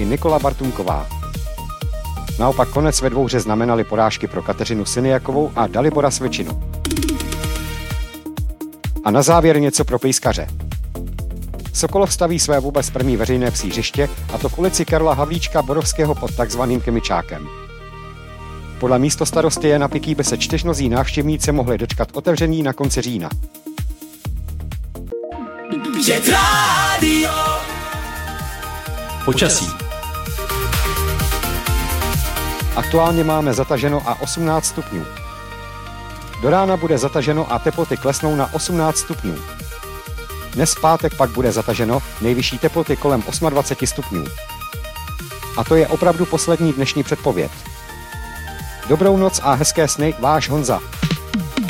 Nikola Bartunková. Naopak konec ve dvouhře znamenaly porážky pro Kateřinu Syniakovou a Dalibora Svičinu. A na závěr něco pro pejskaře. Sokolov staví své vůbec první veřejné psí hřiště, a to v ulici Karola Havlíčka Borovského pod takzvaným Chemičákem. Podle místostarosty Jana Piky by se čtyřnozí návštěvníci mohli dočkat otevření na konci října. Počasí. Aktuálně máme zataženo a 18 stupňů. Do rána bude zataženo a teploty klesnou na 18 stupňů. Dnes v pátek pak bude zataženo, nejvyšší teploty kolem 28 stupňů. A to je opravdu poslední dnešní předpověď. Dobrou noc a hezké sny, váš Honza.